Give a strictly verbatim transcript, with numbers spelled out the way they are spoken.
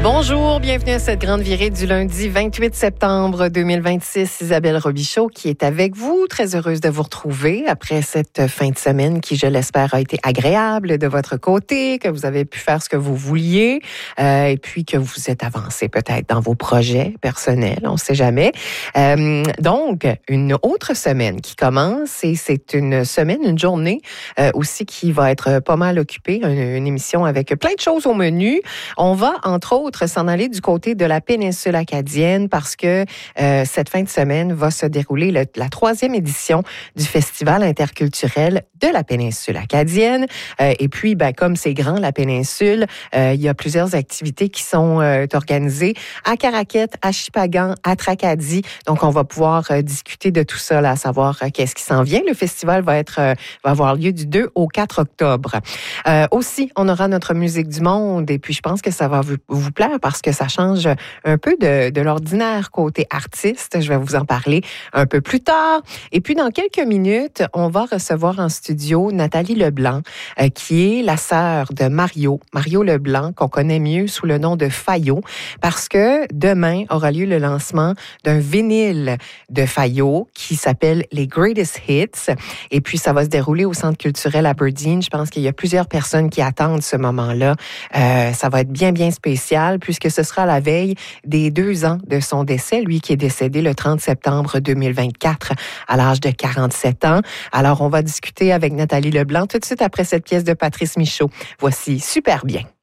Bonjour, bienvenue à cette grande virée du lundi vingt-huit septembre deux mille vingt-six. Isabelle Robichaud qui est avec vous. Très heureuse de vous retrouver après cette fin de semaine qui, je l'espère, a été agréable de votre côté, que vous avez pu faire ce que vous vouliez euh, et puis que vous êtes avancé peut-être dans vos projets personnels, on ne sait jamais. Euh, donc, une autre semaine qui commence et c'est une semaine, une journée euh, aussi qui va être pas mal occupée, une, une émission avec plein de choses au menu. On va, entre autres, s'en aller du côté de la péninsule acadienne parce que euh, cette fin de semaine va se dérouler le, la troisième édition du Festival interculturel de la péninsule acadienne. Euh, et puis, ben, comme c'est grand, la péninsule, euh, il y a plusieurs activités qui sont euh, organisées à Caraquette, à Shippagan, à Tracadie. Donc, on va pouvoir euh, discuter de tout ça, là, à savoir euh, qu'est-ce qui s'en vient. Le festival va être euh, va avoir lieu du deux au quatre octobre. Euh, aussi, on aura notre musique du monde et puis je pense que ça va vous, vous plaire parce que ça change un peu de, de l'ordinaire côté artiste. Je vais vous en parler un peu plus tard. Et puis, dans quelques minutes, on va recevoir en studio Nathalie Leblanc, euh, qui est la sœur de Mario. Mario Leblanc, qu'on connaît mieux sous le nom de Fayot, parce que demain aura lieu le lancement d'un vinyle de Fayot qui s'appelle les Greatest Hits. Et puis, ça va se dérouler au Centre culturel Aberdeen. Je pense qu'il y a plusieurs personnes qui attendent ce moment-là. Euh, ça va être bien, bien spécial puisque ce sera la veille des deux ans de son décès, lui qui est décédé le trente septembre deux mille vingt-quatre à l'âge de quarante-sept ans. Alors, on va discuter avec Nathalie Leblanc tout de suite après cette pièce de Patrice Michaud. Voici Super bien.